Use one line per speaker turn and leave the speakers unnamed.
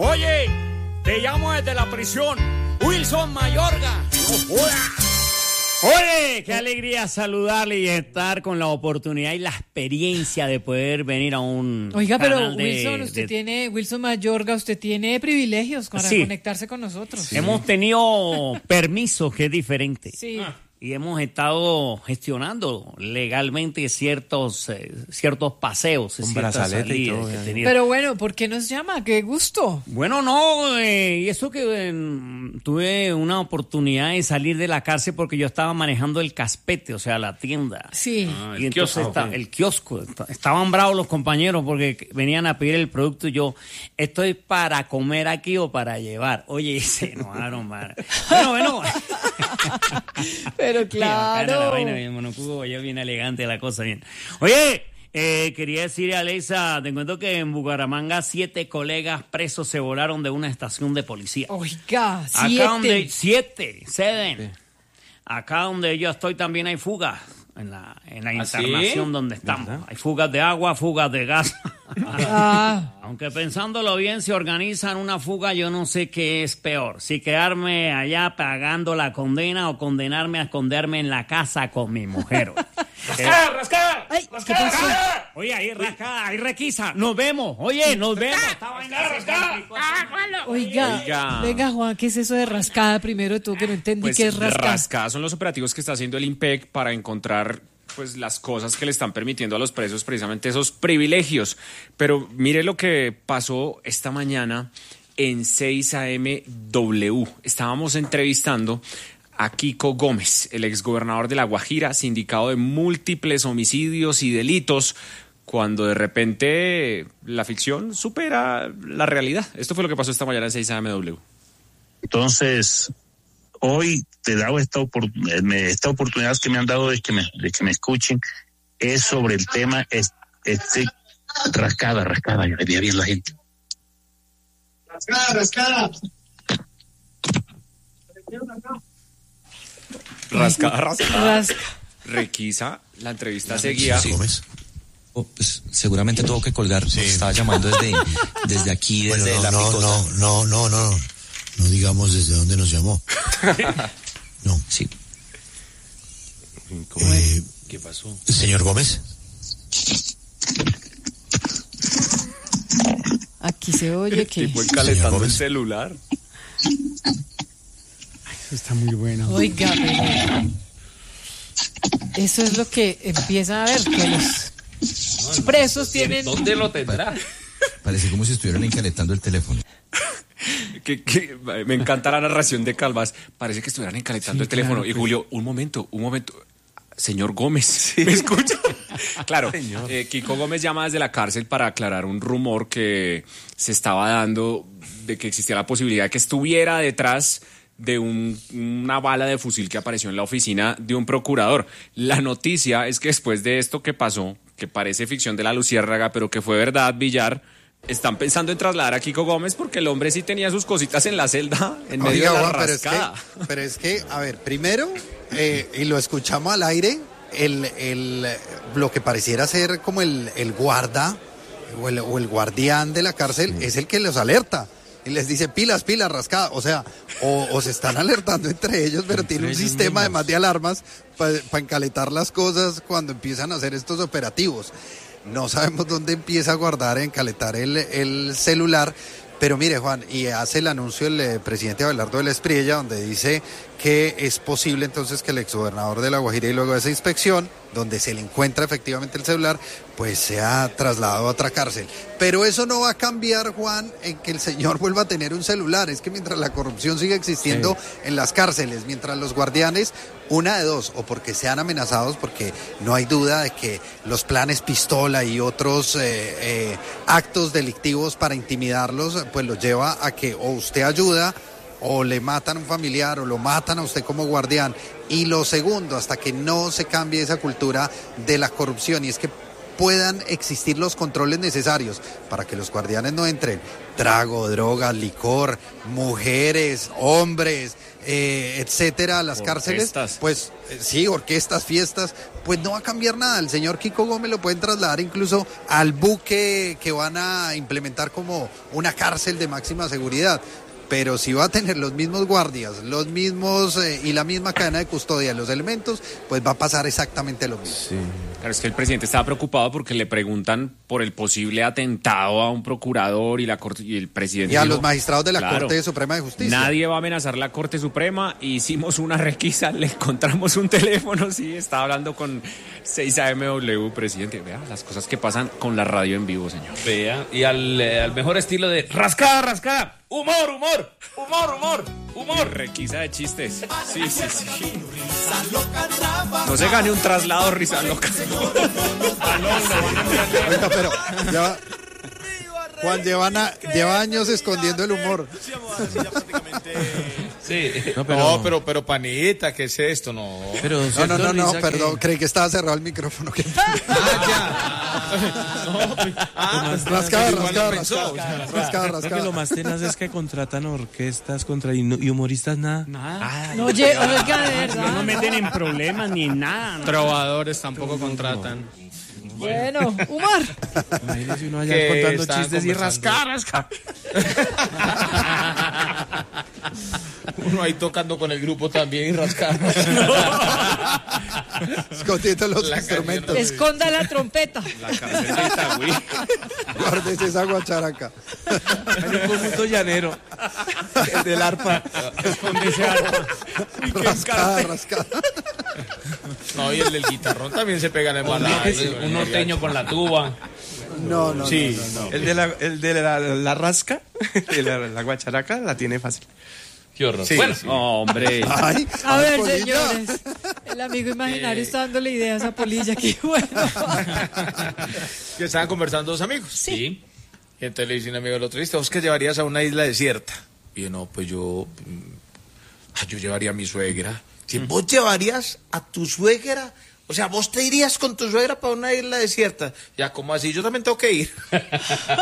Oye, te llamo desde la prisión, Wilson Mayorga.
Oye, qué alegría saludarle y estar con la oportunidad y la experiencia de poder venir a un
Oiga, pero
canal
Wilson Mayorga, usted tiene privilegios para conectarse con nosotros.
Sí. Hemos tenido permisos, que es diferente.
Sí.
Y hemos estado gestionando legalmente ciertos paseos,
con
ciertas
brazalete y todo.
Pero bueno, ¿por qué nos llama? ¡Qué gusto!
Bueno, no, y eso que tuve una oportunidad de salir de la cárcel porque yo estaba manejando el caspete, o sea, la tienda.
Sí.
Y entonces el kiosco. Estaban bravos los compañeros porque venían a pedir el producto y yo, ¿estoy para comer aquí o para llevar? Oye, se enojaron, man. Bueno.
Pero claro.
Vaina, monocubo, yo bien elegante la cosa, bien. Oye, quería decirle a Alexa, te cuento que en Bucaramanga 7 colegas presos se volaron de una estación de policía.
Oiga,
7. Acá donde yo estoy también hay fugas. En la internación donde estamos. ¿Verdad? Hay fugas de agua, fugas de gas. Aunque pensándolo bien, si organizan una fuga, yo no sé qué es peor. Si quedarme allá pagando la condena o condenarme a esconderme en la casa con mi mujer.
¡Rascada!
Ay, ¿qué pasó?
Oye, ahí rascada, ahí requisa. Nos vemos. Oye, nos vemos.
Oiga, venga, Juan, ¿qué es eso de rascada? Primero tú que no entendí
Pues
qué es rascada.
Rascada son los operativos que está haciendo el IMPEC para encontrar pues las cosas que le están permitiendo a los presos precisamente esos privilegios. Pero mire lo que pasó esta mañana en 6 AM W. Estábamos entrevistando a Kiko Gómez, el exgobernador de La Guajira, sindicado de múltiples homicidios y delitos, cuando de repente la ficción supera la realidad. Esto fue lo que pasó esta mañana en 6 AM W.
Entonces, hoy te he dado esta oportunidad que me han dado de que me escuchen, es sobre el tema rascada, que veía bien la gente.
Rascada.
Rascada. Requisa, la entrevista seguía.
Sí. Pues seguramente tuvo que colgar. Sí. Nos estaba llamando desde aquí, desde la picota.
No digamos desde dónde nos llamó. No.
Sí.
¿Qué pasó?
Señor Gómez.
Aquí se oye que...
Tipo encalentando el celular.
Eso está muy bueno.
Oiga, pero... Eso es lo que empieza a ver, que los presos tienen...
¿Dónde lo tendrá?
Parece como si estuvieran encalentando el teléfono.
Que me encanta la narración de Calvas. Parece que estuvieran encalentando el teléfono. Claro, y Julio, un momento. Señor Gómez, ¿me escucha? Claro, Kiko Gómez llama desde la cárcel para aclarar un rumor que se estaba dando de que existía la posibilidad de que estuviera detrás de una bala de fusil que apareció en la oficina de un procurador. La noticia es que después de esto que pasó, que parece ficción de la Luciérnaga, pero que fue verdad, Villar, están pensando en trasladar a Kiko Gómez porque el hombre sí tenía sus cositas en la celda en medio de la rascada.
Pero es que, a ver, primero, y lo escuchamos al aire, lo que pareciera ser como el guarda o el guardián de la cárcel es el que los alerta. Y les dice, pilas, rascada. O sea, o se están alertando entre ellos, pero tiene un sistema además de alarmas para encalentar las cosas cuando empiezan a hacer estos operativos. No sabemos dónde empieza a guardar, a encalentar el celular. Pero mire, Juan, y hace el anuncio el presidente Abelardo de la Espriella, donde dice que es posible entonces que el exgobernador de La Guajira, y luego de esa inspección, donde se le encuentra efectivamente el celular, pues sea trasladado a otra cárcel. Pero eso no va a cambiar, Juan, en que el señor vuelva a tener un celular. Es que mientras la corrupción sigue existiendo en las cárceles, mientras los guardianes, una de dos, o porque sean amenazados, porque no hay duda de que los planes pistola y otros actos delictivos para intimidarlos, pues los lleva a que o usted ayuda, o le matan a un familiar, o lo matan a usted como guardián. Y lo segundo, hasta que no se cambie esa cultura de la corrupción, y es que puedan existir los controles necesarios para que los guardianes no entren trago, drogas, licor, mujeres, hombres, etcétera, a las cárceles, pues sí, orquestas, fiestas, pues no va a cambiar nada. El señor Kiko Gómez lo pueden trasladar incluso al buque que van a implementar como una cárcel de máxima seguridad. Pero si va a tener los mismos guardias, los mismos y la misma cadena de custodia, los elementos, pues va a pasar exactamente lo mismo.
Sí. Claro, es que el presidente estaba preocupado porque le preguntan por el posible atentado a un procurador y la corte, y el presidente
y a
dijo,
los magistrados de la
claro,
Corte Suprema de Justicia.
Nadie va a amenazar la Corte Suprema. Hicimos una requisa, le encontramos un teléfono, sí, estaba hablando con 6AMW, presidente. Vea las cosas que pasan con la radio en vivo, señor.
Vea, y al mejor estilo de rascada, rascada. Humor, humor, humor, humor, humor.
Requisa de chistes. Sí. No se gane un traslado, risa loca.
Oiga, pero ya, Juan lleva años escondiendo el humor.
Sí.
No, pero panita, ¿qué es esto? No.
Pero no, perdón, creí que estaba cerrado el micrófono. Rascada.
Que lo más tenaz es que contratan orquestas y humoristas nada.
No, oiga, de verdad.
No meten en problemas ni en nada.
Trovadores tampoco contratan.
Bueno, humor.
Imagínese uno allá contando chistes y rascar. Uno ahí tocando con el grupo también y rascando.
Escondiendo los instrumentos.
Esconda la trompeta.
La carcelita, güey.
Guárdese esa guacharaca.
Hay un conjunto llanero. El del arpa.
Esconde ese arpa.
Rascada.
No, y el del guitarrón también se pega en el balón.
Un norteño con la tuba.
No.
Sí, no. El de la rasca, la guacharaca, la tiene fácil.
Qué horror.
Sí,
bueno,
sí.
Ay,
A ver,
Polilla.
señores, el amigo imaginario está dándole ideas a Polilla, qué bueno.
Que estaban conversando dos amigos.
sí.
Y entonces le dice un amigo al otro, ¿vos qué llevarías a una isla desierta? Y yo, no, pues yo llevaría a mi suegra. Si vos llevarías a tu suegra, o sea, vos te irías con tu suegra para una isla desierta. Ya, ¿cómo así? Yo también tengo que ir.